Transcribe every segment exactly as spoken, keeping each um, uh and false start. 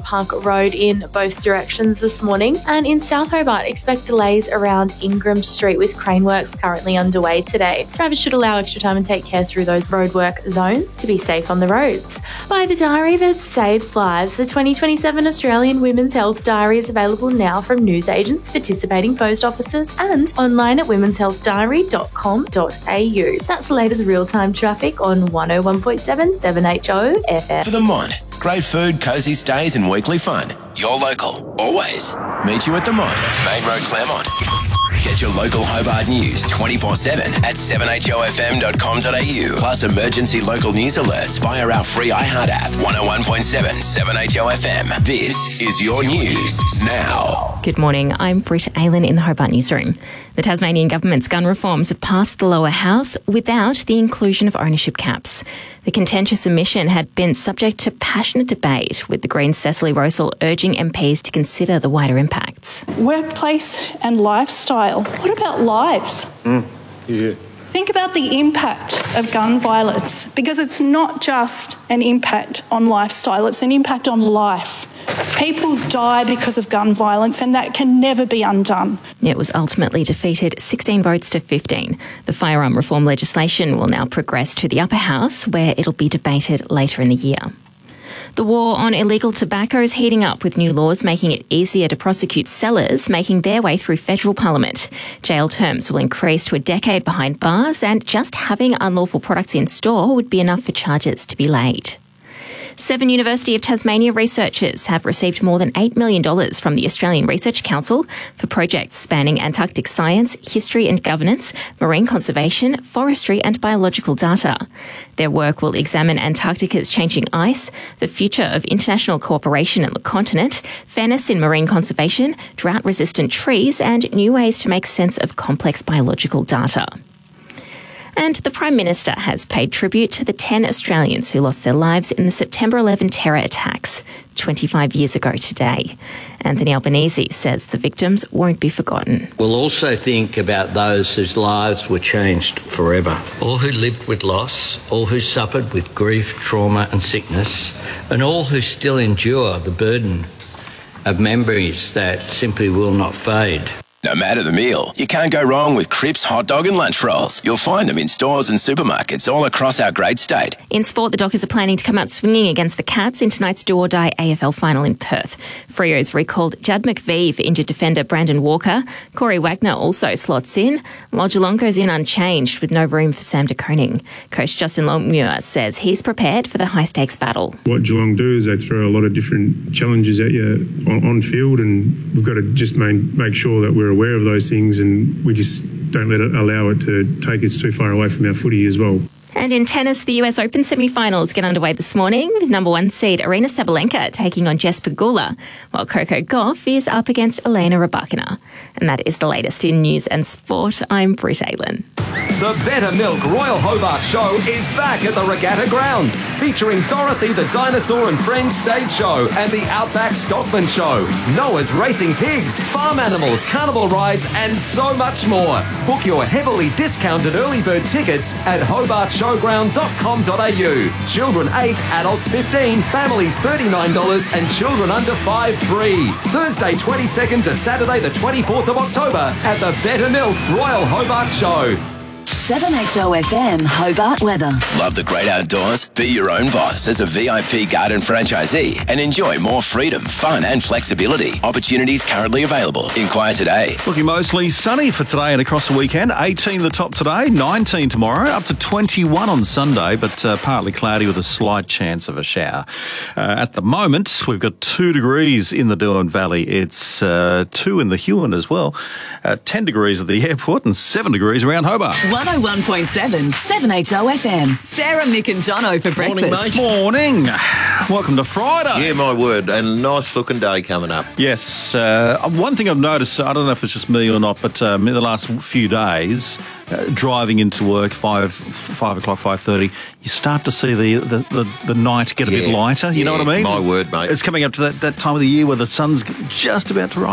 World Park Road in both directions this morning. And in South Hobart, expect delays around Ingram Street with crane works currently underway today. Drivers should allow extra time and take care through those roadwork zones to be safe on the roads. By the diary that saves lives, the twenty twenty-seven Australian Women's Health Diary is available now from newsagents, participating post offices and online at womens health diary dot com dot a u. That's the latest real-time traffic on one oh one point seven seven H O F M. For the Mod, great food, cosy stays and weekly fun. You're local, always. Meet you at the Mod, Main Road, Claremont. Get your local Hobart news twenty-four seven at seven h o f m dot com dot a u. Plus emergency local news alerts via our free iHeart app. one oh one point seven, seven H O F M. This is your news now. Good morning. I'm Britt Aylan in the Hobart Newsroom. The Tasmanian government's gun reforms have passed the lower house without the inclusion of ownership caps. The contentious submission had been subject to passionate debate, with the Greens' Cecily Rosal urging M Ps to consider the wider impacts. Workplace and lifestyle. What about lives? Mm, yeah. Think about the impact of gun violence, because it's not just an impact on lifestyle, it's an impact on life. People die because of gun violence, and that can never be undone. It was ultimately defeated sixteen votes to fifteen. The firearm reform legislation will now progress to the upper house, where it'll be debated later in the year. The war on illegal tobacco is heating up, with new laws making it easier to prosecute sellers making their way through federal parliament. Jail terms will increase to a decade behind bars, and just having unlawful products in store would be enough for charges to be laid. Seven University of Tasmania researchers have received more than eight million dollars from the Australian Research Council for projects spanning Antarctic science, history and governance, marine conservation, forestry and biological data. Their work will examine Antarctica's changing ice, the future of international cooperation on the continent, fairness in marine conservation, drought-resistant trees and new ways to make sense of complex biological data. And the Prime Minister has paid tribute to the ten Australians who lost their lives in the September eleventh terror attacks twenty-five years ago today. Anthony Albanese says the victims won't be forgotten. We'll also think about those whose lives were changed forever. All who lived with loss, all who suffered with grief, trauma and sickness, and all who still endure the burden of memories that simply will not fade. No matter the meal, you can't go wrong with Cripps hot dog and lunch rolls. You'll find them in stores and supermarkets all across our great state. In sport, the Dockers are planning to come out swinging against the Cats in tonight's do-or-die A F L final in Perth. Freo's recalled Judd McVie for injured defender Brandon Walker. Corey Wagner also slots in, while Geelong goes in unchanged with no room for Sam de Koning. Coach Justin Longmuir says he's prepared for the high-stakes battle. What Geelong do is they throw a lot of different challenges at you on, on field, and we've got to just main, make sure that we're aware of those things, and we just don't let it allow it to take us too far away from our footy as well. And in tennis, the U S Open semi-finals get underway this morning with number one seed Aryna Sabalenka taking on Jess Pegula, while Coco Gauff is up against Elena Rybakina. And that is the latest in news and sport. I'm Britt Aylan. The Better Milk Royal Hobart Show is back at the Regatta Grounds, featuring Dorothy the Dinosaur and Friends stage show and the Outback Stockman Show, Noah's Racing Pigs, farm animals, carnival rides and so much more. Book your heavily discounted early bird tickets at hobart showground dot com dot a u. Children eight, adults fifteen, families thirty-nine dollars and children under five free. Thursday twenty-second to Saturday the twenty-fourth of October at the Better Milk Royal Hobart Show. seven H O F M Hobart weather. Love the great outdoors? Be your own boss as a V I P garden franchisee and enjoy more freedom, fun and flexibility. Opportunities currently available. Inquire today. Looking mostly sunny for today and across the weekend. eighteen the top today, nineteen tomorrow, up to twenty-one on Sunday, but uh, partly cloudy with a slight chance of a shower. Uh, at the moment, we've got two degrees in the Derwent Valley. It's uh, two in the Huon as well. Uh, ten degrees at the airport and seven degrees around Hobart. one oh one point seven, seven H O F M. Sarah, Mick and Jono for breakfast. Morning, mate. Morning. Welcome to Friday. Yeah, my word. And a nice looking day coming up. Yes. Uh, one thing I've noticed, I don't know if it's just me or not, but um, in the last few days, uh, driving into work, five, five o'clock, five thirty, you start to see the the, the, the night get a yeah. bit lighter. You yeah, know what I mean? My word, mate. It's coming up to that, that time of the year where the sun's just about to rise.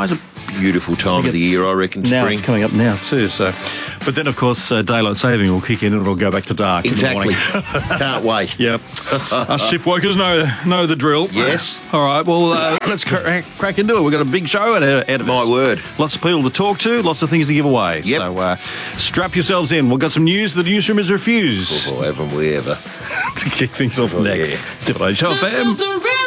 beautiful time of the year, I reckon, now spring. It's coming up now too, so... But then, of course, uh, daylight saving will kick in and it'll go back to dark. Exactly. In the morning. Can't wait. Yep. Us shift workers know know the drill. Yes. All right, well, uh, let's crack, crack into it. We've got a big show ahead of us. My word. Lots of people to talk to, lots of things to give away. Yep. So uh, strap yourselves in. We've got some news that the newsroom has refused. Oh, haven't we ever? To kick things off Oh, next. yeah. seven H L F M.